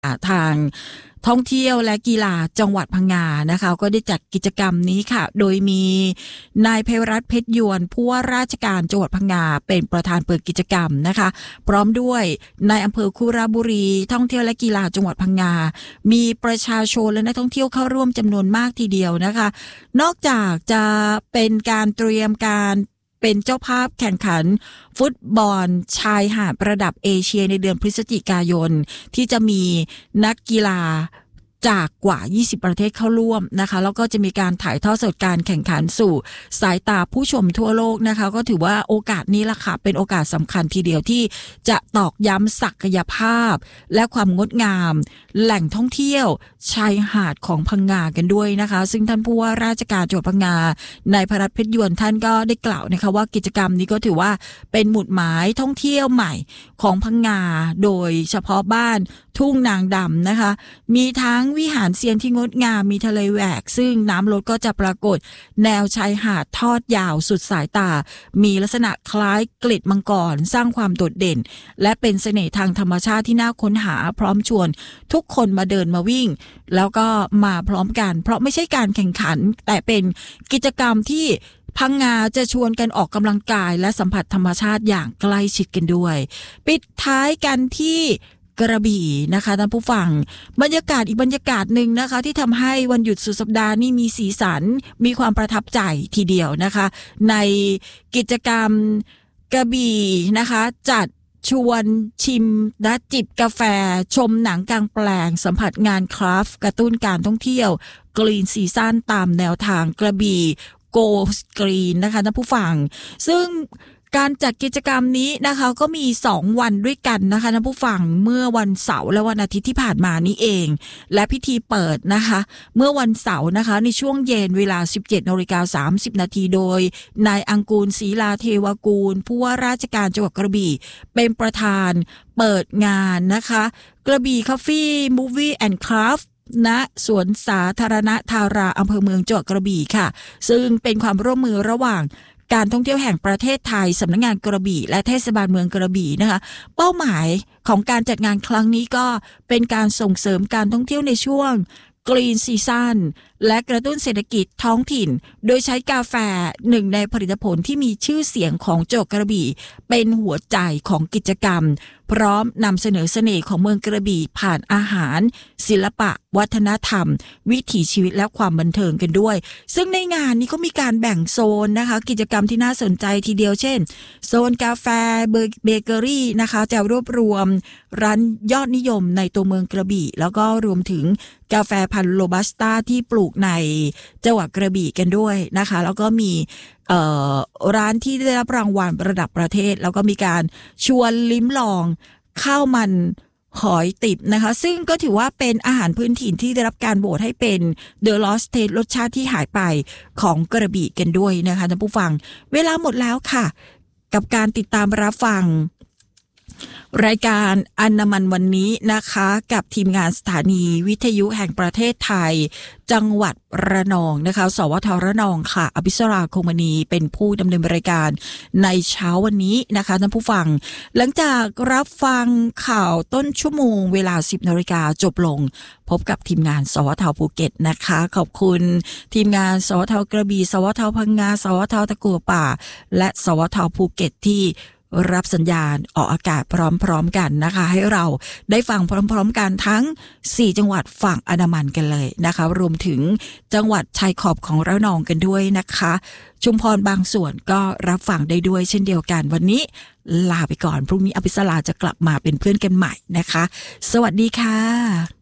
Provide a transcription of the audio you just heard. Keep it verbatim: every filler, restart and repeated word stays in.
ทางท่องเที่ยวและกีฬาจังหวัดพังงานะคะก็ได้จัดกิจกรรมนี้ค่ะโดยมีนายไพรัตน์เพชรยวนผู้ว่าราชการจังหวัดพังงาเป็นประธานเปิดกิจกรรมนะคะพร้อมด้วยนายอำเภอคุระบุรีท่องเที่ยวและกีฬาจังหวัดพังงามีประชาชนและนักท่องเที่ยวเข้าร่วมจำนวนมากทีเดียวนะคะนอกจากจะเป็นการเตรียมการเป็นเจ้าภาพแข่งขันฟุตบอลชายหาดระดับเอเชียในเดือนพฤศจิกายนที่จะมีนักกีฬาจากกว่ายี่สิบประเทศเข้าร่วมนะคะแล้วก็จะมีการถ่ายทอดสดการแข่งขันสู่สายตาผู้ชมทั่วโลกนะคะก็ถือว่าโอกาสนี้ล่ะค่ะเป็นโอกาสสำคัญทีเดียวที่จะตอกย้ำศักยภาพและความงดงามแหล่งท่องเที่ยวชายหาดของพังงากันด้วยนะคะซึ่งท่านผู้ว่าราชการจังหวัดพังงานายไพรัตน์เพชรยวนท่านก็ได้กล่าวนะคะว่ากิจกรรมนี้ก็ถือว่าเป็นหมุดหมายท่องเที่ยวใหม่ของพังงาโดยเฉพาะบ้านทุ่งนางดำนะคะมีทั้งวิหารเซียนที่งดงามมีทะเลแหวกซึ่งน้ำลดก็จะปรากฏแนวชายหาดทอดยาวสุดสายตามีลักษณะคล้ายเกล็ดมังกรสร้างความโดดเด่นและเป็นเสน่ห์ทางธรรมชาติที่น่าค้นหาพร้อมชวนทุกคนมาเดินมาวิ่งแล้วก็มาพร้อมกันเพราะไม่ใช่การแข่งขันแต่เป็นกิจกรรมที่พังงาจะชวนกันออกกำลังกายและสัมผัสธรรมชาติอย่างใกล้ชิดกันด้วยปิดท้ายกันที่กระบี่นะคะท่านผู้ฟังบรรยากาศอีกบรรยากาศหนึ่งนะคะที่ทำให้วันหยุดสุดสัปดาห์นี้มีสีสันมีความประทับใจทีเดียวนะคะในกิจกรรมกระบี่นะคะจัดชวนชิมและจิบกาแฟชมหนังกลางแปลงสัมผัสงานคราฟต์กระตุ้นการท่องเที่ยวกรีนซีซั่นตามแนวทางกระบี่โกกรีนนะคะท่านผู้ฟังซึ่งการจัดกิจกรรมนี้นะคะก็มีสองวันด้วยกันนะคะท่านผู้ฟังเมื่อวันเสาร์และวันอาทิตย์ที่ผ่านมานี้เองและพิธีเปิดนะคะเมื่อวันเสาร์นะคะในช่วงเย็นเวลา สิบเจ็ดนาฬิกาสามสิบนาที โดยนายอังกูลศรีลาเทวกูลผู้ว่าราชการจังหวัดกระบี่เป็นประธานเปิดงานนะคะกระบี่คาเฟ่มูฟวี่แอนด์คราฟต์ณสวนสาธารณะทาราอำเภอเมืองจังหวัดกระบี่ค่ะซึ่งเป็นความร่วมมือระหว่างการท่องเที่ยวแห่งประเทศไทยสำนักงานกระบี่และเทศบาลเมืองกระบี่นะคะเป้าหมายของการจัดงานครั้งนี้ก็เป็นการส่งเสริมการท่องเที่ยวในช่วงกรีนซีซั่นและกระตุ้นเศรษฐกิจท้องถิ่นโดยใช้กาแฟหนึ่งในผลิตผลที่มีชื่อเสียงของจังหวัดกระบี่เป็นหัวใจของกิจกรรมพร้อมนำเสนอเสน่ห์ของเมืองกระบี่ผ่านอาหารศิลปะวัฒนธรรมวิถีชีวิตและความบันเทิงกันด้วยซึ่งในงานนี้ก็มีการแบ่งโซนนะคะกิจกรรมที่น่าสนใจทีเดียวเช่นโซนกาแฟเบเกอรี่นะคะจะรวบรวมร้านยอดนิยมในตัวเมืองกระบี่แล้วก็รวมถึงกาแฟพันธุ์โรบัสต้าที่ปลูกในจังหวัดกระบี่กันด้วยนะคะแล้วก็มีร้านที่ได้รับรางวัลระดับประเทศแล้วก็มีการชวนลิ้มลองข้าวมันหอยติบนะคะซึ่งก็ถือว่าเป็นอาหารพื้นถิ่นที่ได้รับการโหวตให้เป็น The Lost Taste รสชาติที่หายไปของกระบี่กันด้วยนะคะท่านผู้ฟังเวลาหมดแล้วค่ะกับการติดตามรับฟังรายการอันดามันวันนี้นะคะกับทีมงานสถานีวิทยุแห่งประเทศไทยจังหวัดระนองนะคะสวทระนองค่ะอภิสราคงมณีเป็นผู้ดำเนินรายการในเช้าวันนี้นะคะท่านผู้ฟังหลังจากรับฟังข่าวต้นชั่วโมงเวลา สิบนาฬิกาจบลงพบกับทีมงานสวทภูเก็ตนะคะขอบคุณทีมงานสวทกระบี่สวทพังงาสวทตะกั่วป่าและสวทภูเก็ตที่รับสัญญาณออกอากาศพร้อมๆกันนะคะให้เราได้ฟังพร้อมๆกันทั้งสี่จังหวัดฝั่งอันดามันกันเลยนะคะรวมถึงจังหวัดชายขอบของระนองกันด้วยนะคะชุมพรบางส่วนก็รับฟังได้ด้วยเช่นเดียวกันวันนี้ลาไปก่อนพรุ่งนี้อภิสราจะกลับมาเป็นเพื่อนกันใหม่นะคะสวัสดีค่ะ